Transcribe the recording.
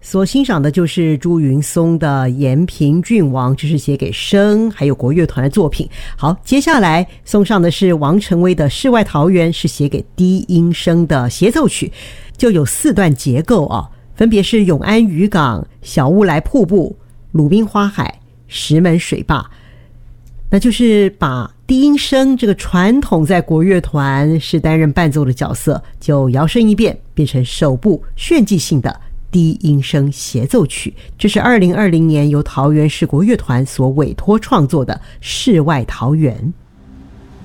所欣赏的就是朱云松的《延平郡王》，这是写给笙还有国乐团的作品。好，接下来送上的是王成威的《世外桃源》，是写给低音笙的协奏曲，就有4段结构啊，分别是永安渔港、小乌来瀑布、鲁滨花海、石门水坝。那就是把低音笙这个传统在国乐团是担任伴奏的角色，就摇身一变，变成首部炫技性的低音笙协奏曲。这是2020年由桃园市国乐团所委托创作的《世外桃源》。